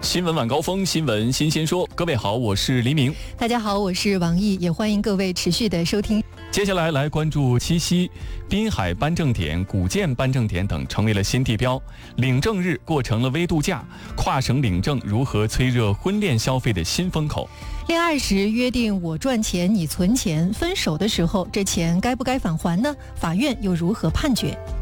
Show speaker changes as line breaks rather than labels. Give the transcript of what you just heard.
新闻晚高峰，新闻新鲜说。各位好，我是黎明。
大家好，我是王毅，也欢迎各位持续的收听。
接下来关注七夕，滨海颁证点、古建颁证点等成为了新地标，领证日过成了微度假，跨省领证如何催热婚恋消费的新风口。
恋爱时约定我赚钱你存钱，分手的时候这钱该不该返还呢？法院又如何判决？